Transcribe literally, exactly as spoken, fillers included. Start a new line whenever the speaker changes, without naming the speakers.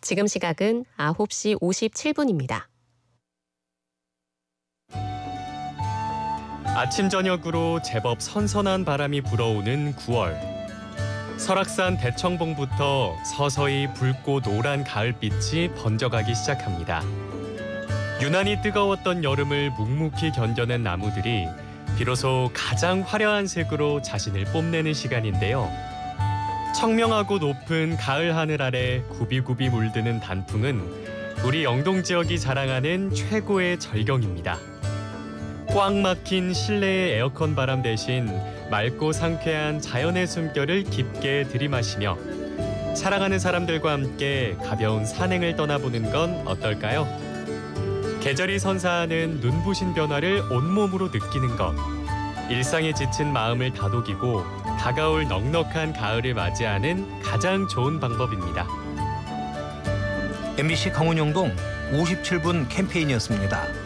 지금 시각은 아홉 시 오십칠 분입니다.
아침 저녁으로 제법 선선한 바람이 불어오는 구월. 설악산 대청봉부터 서서히 붉고 노란 가을빛이 번져가기 시작합니다. 유난히 뜨거웠던 여름을 묵묵히 견뎌낸 나무들이 비로소 가장 화려한 색으로 자신을 뽐내는 시간인데요. 청명하고 높은 가을 하늘 아래 굽이굽이 물드는 단풍은 우리 영동 지역이 자랑하는 최고의 절경입니다. 꽉 막힌 실내의 에어컨 바람 대신 맑고 상쾌한 자연의 숨결을 깊게 들이마시며 사랑하는 사람들과 함께 가벼운 산행을 떠나보는 건 어떨까요? 계절이 선사하는 눈부신 변화를 온몸으로 느끼는 것. 일상에 지친 마음을 다독이고 다가올 넉넉한 가을을 맞이하는 가장 좋은 방법입니다.
엠비씨 강원영동 오십칠 분 캠페인이었습니다.